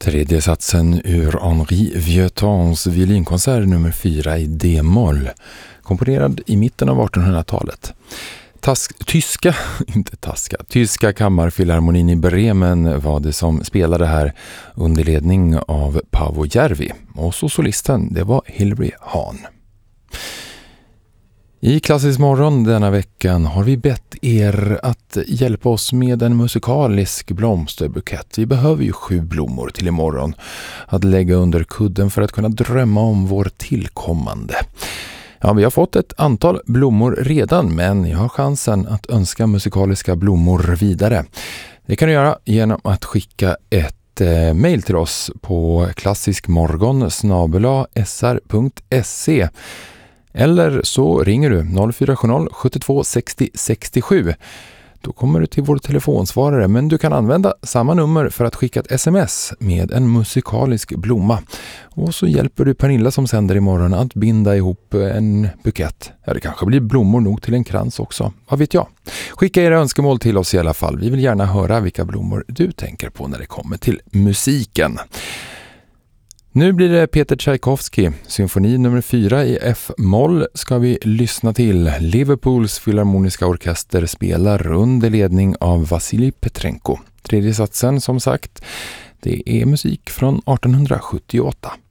Tredje satsen ur Henri Vieuxtemps violinkonsert nummer 4 i D-moll, komponerad i mitten av 1800-talet. Tyska kammarfilharmonin i Bremen var det som spelade här under ledning av Paavo Järvi, och så solisten, det var Hilary Hahn. I Klassisk morgon denna veckan har vi bett er att hjälpa oss med en musikalisk blomsterbukett. Vi behöver ju 7 blommor till imorgon att lägga under kudden för att kunna drömma om vår tillkommande. Ja, vi har fått ett antal blommor redan, men ni har chansen att önska musikaliska blommor vidare. Det kan du göra genom att skicka ett mejl till oss på klassiskmorgon@sr.se. Eller så ringer du 0470 72 60 67. Då kommer du till vår telefonsvarare, men du kan använda samma nummer för att skicka ett sms med en musikalisk blomma. Och så hjälper du Pernilla som sänder imorgon att binda ihop en bukett. Ja, det kanske blir blommor nog till en krans också. Vad vet jag? Skicka era önskemål till oss i alla fall. Vi vill gärna höra vilka blommor du tänker på när det kommer till musiken. Nu blir det Peter Tchaikovsky, symfoni nummer 4 i F-moll ska vi lyssna till. Liverpools filharmoniska orkester spelar under ledning av Vasilij Petrenko. Tredje satsen som sagt, det är musik från 1878.